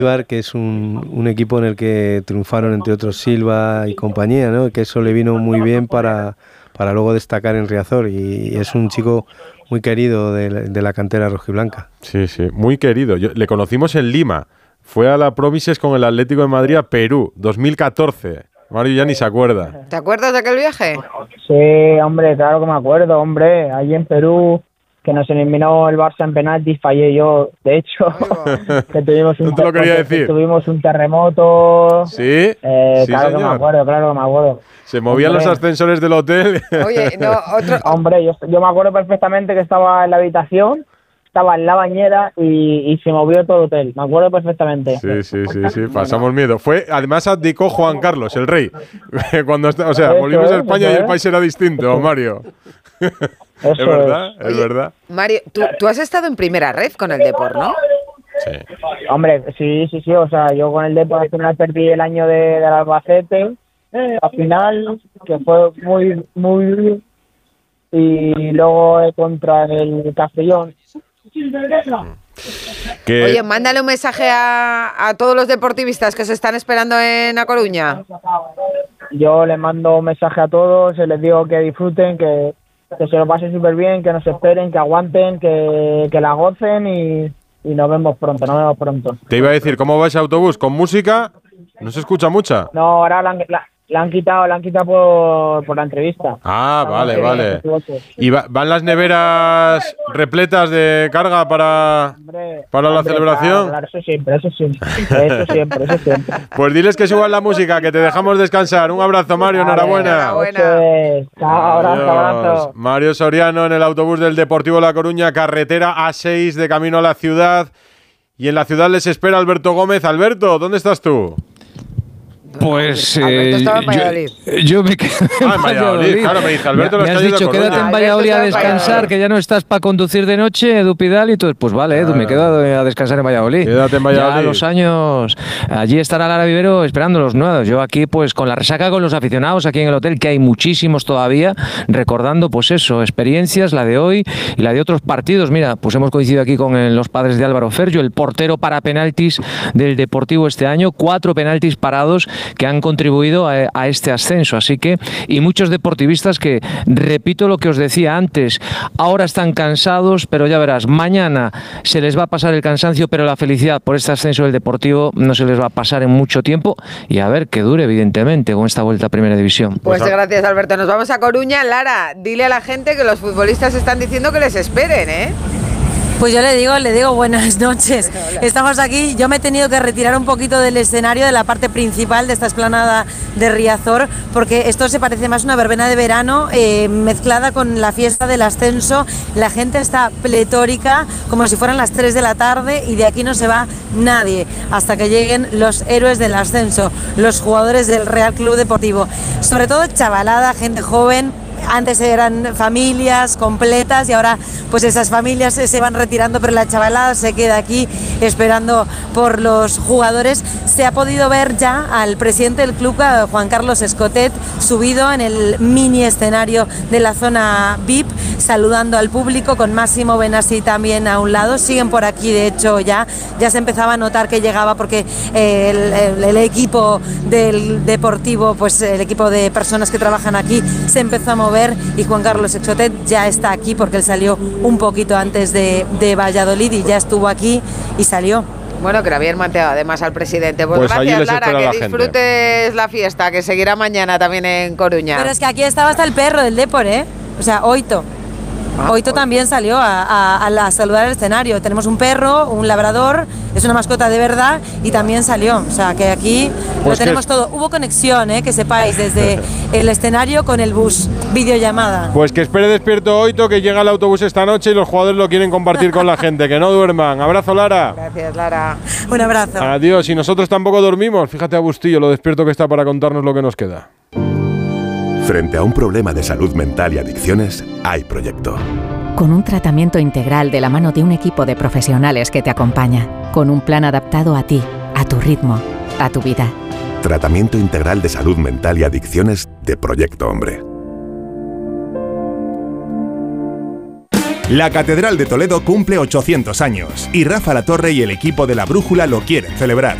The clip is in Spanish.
que es un equipo en el que triunfaron entre otros Silva y compañía, ¿no? Que eso le vino muy bien para luego destacar en Riazor, y es un chico muy querido de la cantera rojiblanca. Sí, muy querido. Le conocimos en Lima, fue a la Promises con el Atlético de Madrid a Perú, 2014. Mario ya ni se acuerda. ¿Te acuerdas de aquel viaje? Sí, hombre, claro que me acuerdo, hombre. Allí en Perú, que nos eliminó el Barça en penaltis, fallé yo, de hecho. Que tuvimos no te lo quería decir. Tuvimos un terremoto. Sí, claro señor. que me acuerdo. Se movían los ascensores del hotel. Oye, no, Hombre, yo me acuerdo perfectamente que estaba en la habitación, estaba en la bañera y se movió todo el hotel. Me acuerdo perfectamente. Sí, pasamos miedo. Además abdicó Juan Carlos, el rey. Volvimos a España y el país era distinto, Mario. Es verdad. Mario, tú has estado en primera red con el Depor, ¿no? Sí. Hombre, sí. O sea, yo con el Depor al final perdí el año del Albacete. Al final, que fue muy... Y luego contra el Castellón. Oye, mándale un mensaje a todos los deportivistas que se están esperando en A Coruña. Yo les mando un mensaje a todos, les digo que disfruten, que se lo pasen súper bien, que nos esperen, que aguanten, que la gocen y nos vemos pronto. Te iba a decir, ¿cómo va ese autobús? ¿Con música? ¿No se escucha mucha? No, ahora la han quitado por la entrevista. Ah, vale. ¿Y van las neveras repletas de carga para la celebración? Claro, eso siempre. Pues diles que suban la música, que te dejamos descansar. Un abrazo, Mario, enhorabuena. Abrazo. Mario Soriano en el autobús del Deportivo La Coruña, carretera A6 de camino a la ciudad. Y en la ciudad les espera Alberto Gómez. Alberto, ¿dónde estás tú? Pues yo me quedé en Valladolid. Claro, me dice Alberto, me has dicho, quédate en Valladolid a descansar, que ya no estás para conducir de noche, Edu Pidal, y todo. Pues vale, Edu, me quedo a descansar en Valladolid. Quédate en Valladolid. Ya a los años, allí estará Lara Vivero esperando los nuevos. Yo aquí, pues con la resaca con los aficionados aquí en el hotel, que hay muchísimos todavía, recordando, pues eso, experiencias, la de hoy y la de otros partidos. Mira, pues hemos coincidido aquí con los padres de Álvaro Fergio, el portero para penaltis del Deportivo este año, 4 penaltis parados que han contribuido a este ascenso, así que, y muchos deportivistas que, repito lo que os decía antes, ahora están cansados, pero ya verás, mañana se les va a pasar el cansancio, pero la felicidad por este ascenso del Deportivo no se les va a pasar en mucho tiempo, y a ver que dure, evidentemente, con esta vuelta a Primera División. Pues gracias, Alberto. Nos vamos a Coruña. Lara, dile a la gente que los futbolistas están diciendo que les esperen, ¿eh? Pues yo le digo buenas noches. Estamos aquí, yo me he tenido que retirar un poquito del escenario, de la parte principal de esta explanada de Riazor, porque esto se parece más a una verbena de verano mezclada con la fiesta del ascenso. La gente está pletórica, como si fueran las 3 de la tarde, y de aquí no se va nadie hasta que lleguen los héroes del ascenso, los jugadores del Real Club Deportivo. Sobre todo chavalada, gente joven. Antes eran familias completas y ahora pues esas familias se van retirando, pero la chavalada se queda aquí esperando por los jugadores. Se ha podido ver ya al presidente del club, Juan Carlos Escotet, subido en el mini escenario de la zona VIP, saludando al público, con Máximo Benassi también a un lado. Siguen por aquí, de hecho ya se empezaba a notar que llegaba, porque el equipo del Deportivo, pues el equipo de personas que trabajan aquí, se empezó a mover, y Juan Carlos Escotet ya está aquí porque él salió un poquito antes de Valladolid y ya estuvo aquí y salió. Bueno, que lo habían manteado además al presidente. Pues gracias, Lara, que disfrutes la fiesta, que seguirá mañana también en Coruña. Pero es que aquí estaba hasta el perro del Depor, ¿eh? O sea, Oito. Oito también salió a saludar al escenario. Tenemos un perro, un labrador, es una mascota de verdad, y también salió. O sea, que aquí pues lo tenemos todo. Hubo conexión, que sepáis, desde el escenario con el bus, videollamada. Pues que espere despierto Oito, que llega el autobús esta noche y los jugadores lo quieren compartir con la gente. Que no duerman. Abrazo, Lara. Gracias, Lara. Un abrazo. Adiós. Y nosotros tampoco dormimos. Fíjate a Bustillo lo despierto que está para contarnos lo que nos queda. Frente a un problema de salud mental y adicciones, hay proyecto. Con un tratamiento integral de la mano de un equipo de profesionales que te acompaña, con un plan adaptado a ti, a tu ritmo, a tu vida. Tratamiento integral de salud mental y adicciones de Proyecto Hombre. La Catedral de Toledo cumple 800 años y Rafa La Torre y el equipo de La Brújula lo quieren celebrar.